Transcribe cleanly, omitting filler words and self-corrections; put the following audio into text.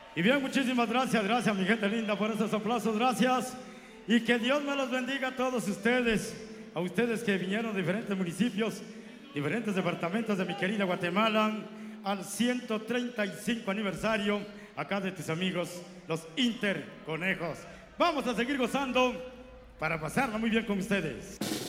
Y bien, muchísimas gracias, gracias mi gente linda por esos aplausos, gracias. Y que Dios me los bendiga a todos ustedes, a ustedes que vinieron de diferentes municipios, diferentes departamentos de mi querida Guatemala, al 135 aniversario, acá de tus amigos, los Interconejos. Vamos a seguir gozando para pasarla muy bien con ustedes.